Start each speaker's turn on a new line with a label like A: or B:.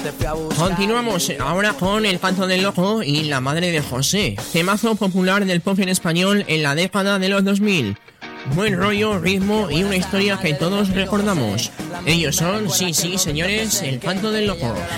A: Continuamos ahora con El canto del loco y La madre de José, temazo popular del pop en español en la década de los 2000. Buen rollo, ritmo y una historia que todos recordamos. Ellos son, sí, señores, El canto del loco.